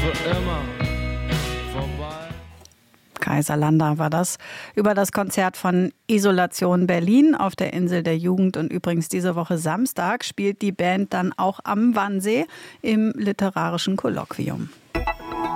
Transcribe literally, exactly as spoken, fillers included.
für immer vorbei. Kaiser Landa war das über das Konzert von Isolation Berlin auf der Insel der Jugend. Und übrigens diese Woche Samstag spielt die Band dann auch am Wannsee im literarischen Kolloquium.